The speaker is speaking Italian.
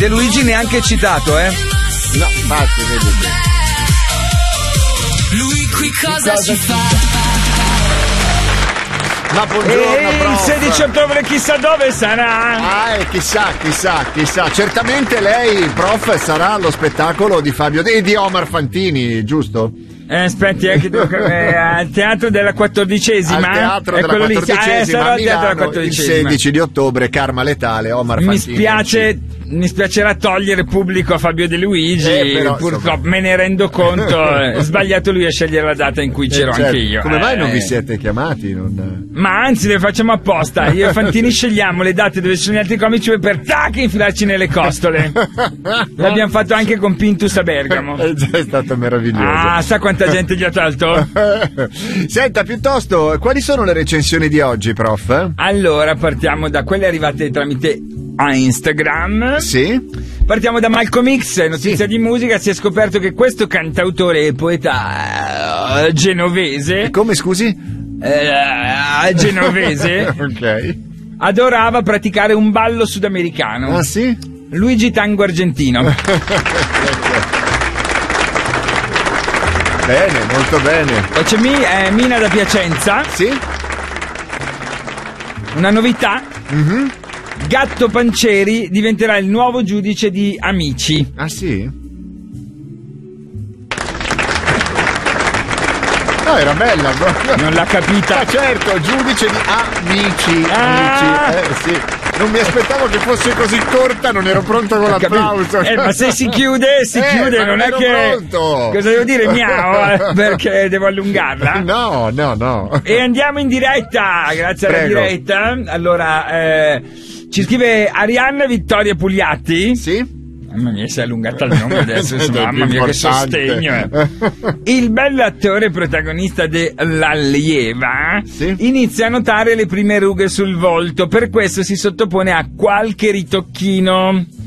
De Luigi neanche citato, eh? No, infatti, vedi. Lui qui cosa ci fa? Ma buongiorno, E il prof. 16 ottobre chissà dove sarà. Ah, chissà. Certamente lei, prof, sarà allo spettacolo di Fabio e di Omar Fantini, giusto? Aspetti, che al Teatro della 14ª. Al Teatro della quello lì. 14ª Sarà a al Teatro della Milano, 14ª. il 16 di ottobre, Karma Letale, Omar Fantini. Mi spiacerà togliere pubblico a Fabio De Luigi, però, purtroppo insomma. me ne rendo conto. È sbagliato lui a scegliere la data in cui c'ero Certo. anche io. Come mai non vi siete chiamati? Non... Ma anzi, le facciamo apposta. Io e Fantini scegliamo le date dove ci sono gli altri comici per tac infilarci nelle costole. L'abbiamo fatto anche con Pintus a Bergamo. È già stato meraviglioso. Ah, sa quanta gente gli ha tolto? Senta, piuttosto, quali sono le recensioni di oggi, prof? Allora, partiamo da quelle arrivate tramite Instagram. Sì? Partiamo da Malcolm X, notizia di musica. Si è scoperto che questo cantautore e poeta genovese, Come, scusi? genovese, Ok. adorava praticare un ballo sudamericano. Ah, sì? Luigi Tango argentino. Bene, molto bene. Poi c'è Mina da Piacenza. Sì? Una novità. Mhm. Gatto Pancieri diventerà il nuovo giudice di Amici. Ah, sì? No, era bella. Non l'ha capita. Ah, certo, giudice di Amici. Ah! Amici, sì. Non mi aspettavo che fosse così corta, non ero pronto con l'applauso. Ma se si chiude, ma non è ero che... pronto. Cosa devo dire? Miau, perché devo allungarla. No. E andiamo in diretta, grazie alla Prego. diretta. Allora, ci scrive Arianna Vittoria Pugliatti. Sì? Mamma mia, si è allungata il nome adesso, È mamma mia, che sostegno. Il bell'attore protagonista dell'Allieva Sì. inizia a notare le prime rughe sul volto, per questo si sottopone a qualche ritocchino.